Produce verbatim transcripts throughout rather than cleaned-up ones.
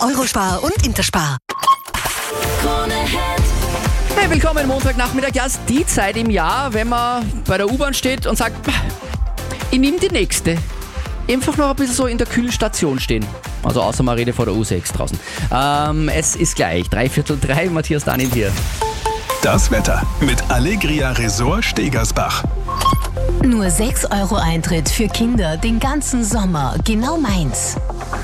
Eurospar und Interspar. Hey, willkommen Montagnachmittag. Ja, ist die Zeit im Jahr, wenn man bei der U-Bahn steht und sagt, ich nehme die nächste. Einfach noch ein bisschen so in der Kühlstation stehen. Also außer man redet vor der U sechs draußen. Ähm, es ist gleich, drei Viertel drei, Matthias Daniel hier. Das Wetter mit Allegria Resort Stegersbach. Nur sechs Euro Eintritt für Kinder den ganzen Sommer. Genau meins.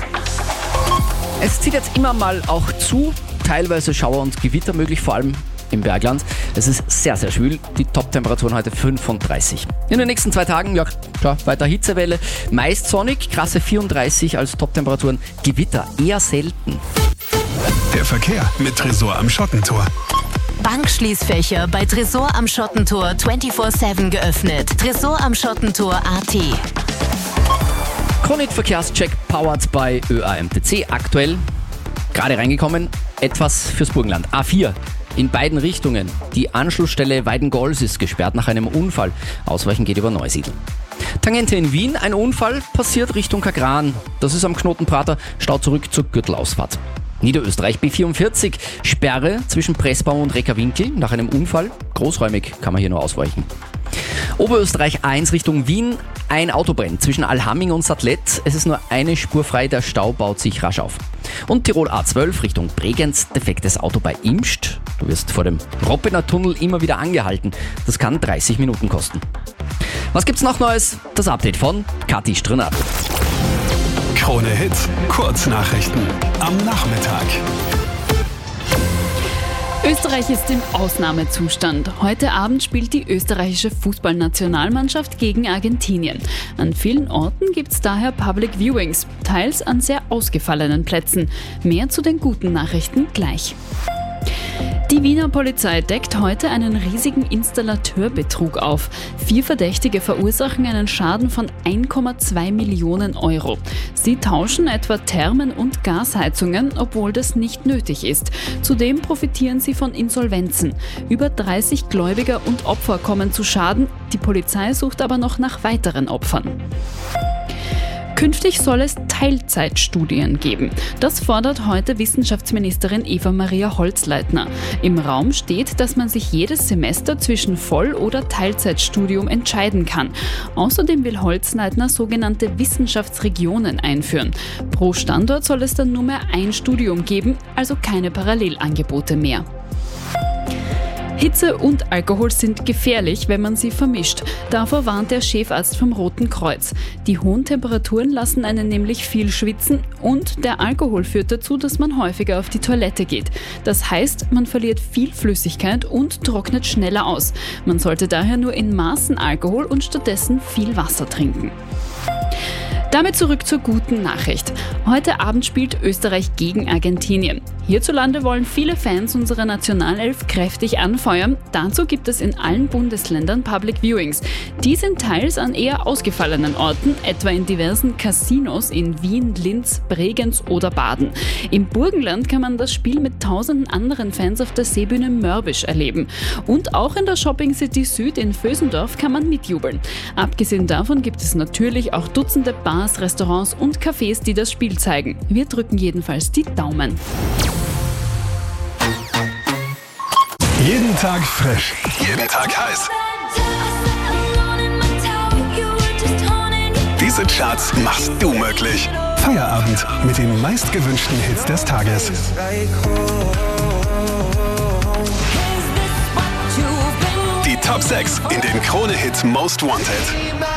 Es zieht jetzt immer mal auch zu. Teilweise Schauer und Gewitter möglich, vor allem im Bergland. Es ist sehr, sehr schwül. Die Top-Temperaturen heute fünfunddreißig. In den nächsten zwei Tagen, ja klar, weiter Hitzewelle. Meist sonnig, krasse vierunddreißig als Top-Temperaturen. Gewitter eher selten. Der Verkehr mit Tresor am Schottentor. Bankschließfächer bei Tresor am Schottentor vierundzwanzig sieben geöffnet. Tresor am Schottentor punkt a t. Kronit-Verkehrscheck powered by Ö A M T C. Aktuell gerade reingekommen, etwas fürs Burgenland. A vier in beiden Richtungen. Die Anschlussstelle Weidengolz ist gesperrt nach einem Unfall. Ausweichen geht über Neusiedl. Tangente in Wien, ein Unfall passiert Richtung Kagran. Das ist am Knotenprater, Stau zurück zur Gürtelausfahrt. Niederösterreich B vierundvierzig, Sperre zwischen Pressbaum und Reckerwinkel nach einem Unfall. Großräumig kann man hier nur ausweichen. Oberösterreich eins Richtung Wien, ein Auto brennt zwischen Alhamming und Sattlet. Es ist nur eine Spur frei, der Stau baut sich rasch auf. Und Tirol A zwölf Richtung Bregenz, defektes Auto bei Imst. Du wirst vor dem Roppener Tunnel immer wieder angehalten. Das kann dreißig Minuten kosten. Was gibt's noch Neues? Das Update von Kathi Strnad. Krone Hits, Kurznachrichten am Nachmittag. Österreich ist im Ausnahmezustand. Heute Abend spielt die österreichische Fußballnationalmannschaft gegen Argentinien. An vielen Orten gibt es daher Public Viewings, teils an sehr ausgefallenen Plätzen. Mehr zu den guten Nachrichten gleich. Die Wiener Polizei deckt heute einen riesigen Installateurbetrug auf. Vier Verdächtige verursachen einen Schaden von ein Komma zwei Millionen Euro. Sie tauschen etwa Thermen- und Gasheizungen, obwohl das nicht nötig ist. Zudem profitieren sie von Insolvenzen. Über dreißig Gläubiger und Opfer kommen zu Schaden. Die Polizei sucht aber noch nach weiteren Opfern. Künftig soll es Teilzeitstudien geben. Das fordert heute Wissenschaftsministerin Eva-Maria Holzleitner. Im Raum steht, dass man sich jedes Semester zwischen Voll- oder Teilzeitstudium entscheiden kann. Außerdem will Holzleitner sogenannte Wissenschaftsregionen einführen. Pro Standort soll es dann nur mehr ein Studium geben, also keine Parallelangebote mehr. Hitze und Alkohol sind gefährlich, wenn man sie vermischt. Davor warnt der Chefarzt vom Roten Kreuz. Die hohen Temperaturen lassen einen nämlich viel schwitzen und der Alkohol führt dazu, dass man häufiger auf die Toilette geht. Das heißt, man verliert viel Flüssigkeit und trocknet schneller aus. Man sollte daher nur in Maßen Alkohol und stattdessen viel Wasser trinken. Damit zurück zur guten Nachricht. Heute Abend spielt Österreich gegen Argentinien. Hierzulande wollen viele Fans unserer Nationalelf kräftig anfeuern. Dazu gibt es in allen Bundesländern Public Viewings. Die sind teils an eher ausgefallenen Orten, etwa in diversen Casinos in Wien, Linz, Bregenz oder Baden. Im Burgenland kann man das Spiel mit tausenden anderen Fans auf der Seebühne Mörbisch erleben. Und auch in der Shopping City Süd in Vösendorf kann man mitjubeln. Abgesehen davon gibt es natürlich auch Dutzende Bars, Restaurants und Cafés, die das Spiel zeigen. Wir drücken jedenfalls die Daumen. Jeden Tag frisch, jeden Tag heiß. Diese Charts machst du möglich. Feierabend mit den meistgewünschten Hits des Tages. Die Top sechs in den Krone Hits Most Wanted.